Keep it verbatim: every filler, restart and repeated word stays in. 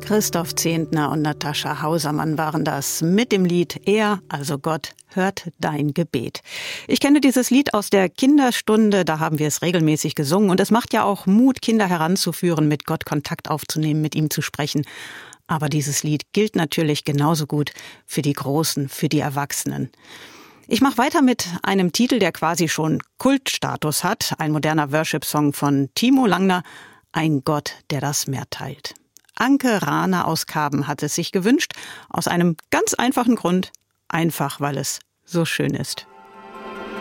Christoph Zehntner und Natascha Hausermann waren das mit dem Lied Er, also Gott, hört dein Gebet. Ich kenne dieses Lied aus der Kinderstunde, da haben wir es regelmäßig gesungen. Und es macht ja auch Mut, Kinder heranzuführen, mit Gott Kontakt aufzunehmen, mit ihm zu sprechen. Aber dieses Lied gilt natürlich genauso gut für die Großen, für die Erwachsenen. Ich mache weiter mit einem Titel, der quasi schon Kultstatus hat. Ein moderner Worship-Song von Timo Langner, Ein Gott, der das Meer teilt. Anke Rahner aus Karben hat es sich gewünscht, aus einem ganz einfachen Grund, einfach weil es so schön ist.